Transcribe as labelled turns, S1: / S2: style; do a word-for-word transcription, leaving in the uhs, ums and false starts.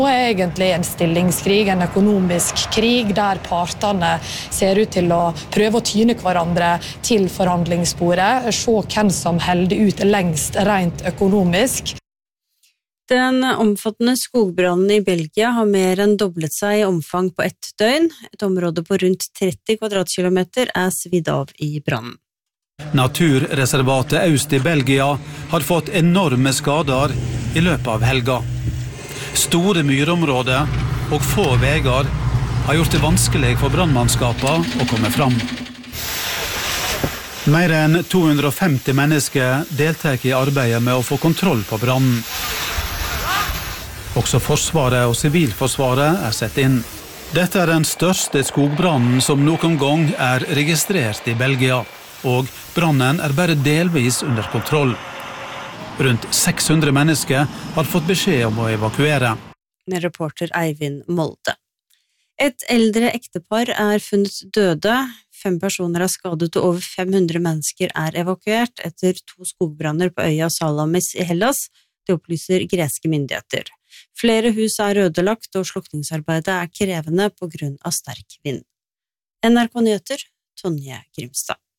S1: Nå er egentlig en stillingskrig, en økonomisk krig, der partene ser ut til å prøve å tyne hverandre til forhandlingsbordet, se hvem som holder ut lengst rent økonomisk.
S2: Den omfattende skogbrannen i Belgia har mer enn doblet seg i omfang på ett døgn. Et område på rundt tretti kvadratkilometer er svidd av i brannen.
S3: Naturreservatet Aust i Belgia har fått enorme skader i løpet av helga. Store myrområder og få veier har gjort det vanskelig for brannmannskapene å komme fram. Mer enn to hundre og femti mennesker deltar i arbeidet med å få kontroll på brannen. Også Forsvaret og Sivilforsvaret er sett inn. Dette er den største skogbrannen som noen gang er registrert i Belgia, og brannen er bare delvis under kontroll. Rundt seks hundre mennesker har fått beskjed om å evakuere.
S2: Med reporter Eivind Molde. Et eldre ektepar er funnet døde. Fem personer er skadet og over fem hundre mennesker er evakuert etter to skogbranner på øya Salamis i Hellas. Det opplyser greske myndigheter. Flere hus er ødelagt og slukningsarbeidet er krevende på grunn av sterk vind. N R K Nyheter, Tonje Grimstad.